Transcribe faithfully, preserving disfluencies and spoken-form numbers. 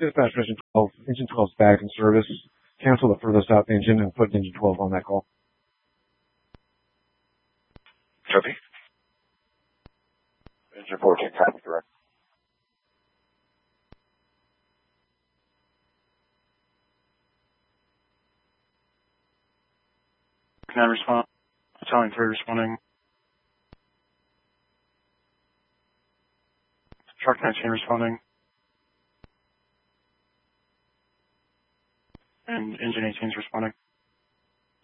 Dispatch Mission twelve, Engine twelve is back in service. Cancel the furthest out engine and put Engine twelve on that call. Copy. Engine fourteen, copy, correct. Can I respond? Battalion three responding. Shark nineteen responding. And Engine eighteen is responding.